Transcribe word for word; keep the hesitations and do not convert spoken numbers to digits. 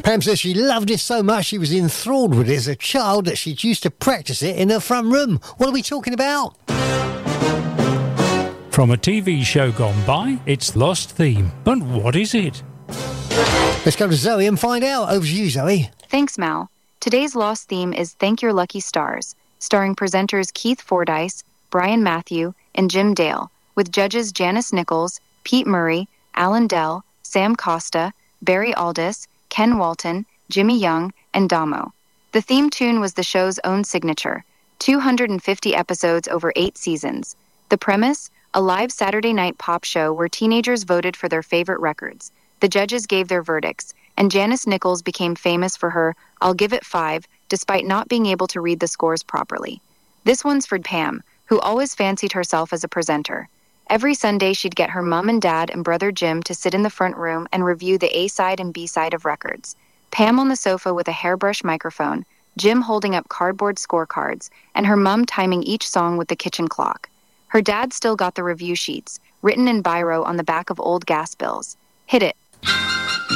Pam says she loved it so much she was enthralled with it as a child that she'd used to practice it in her front room. What are we talking about? From a T V show gone by, it's Lost Theme. But what is it? Let's go to Zoe and find out. Over to you, Zoe. Thanks, Mal. Today's Lost theme is Thank Your Lucky Stars, starring presenters Keith Fordyce, Brian Matthew, and Jim Dale, with judges Janice Nichols, Pete Murray, Alan Dell, Sam Costa, Barry Aldis, Ken Walton, Jimmy Young, and Damo. The theme tune was the show's own signature, two hundred fifty episodes over eight seasons. The premise? A live Saturday night pop show where teenagers voted for their favorite records. The judges gave their verdicts, and Janice Nichols became famous for her I'll Give It Five, despite not being able to read the scores properly. This one's for Pam, who always fancied herself as a presenter. Every Sunday she'd get her mom and dad and brother Jim to sit in the front room and review the A-side and B-side of records. Pam on the sofa with a hairbrush microphone, Jim holding up cardboard scorecards, and her mom timing each song with the kitchen clock. Her dad still got the review sheets, written in biro on the back of old gas bills. Hit it.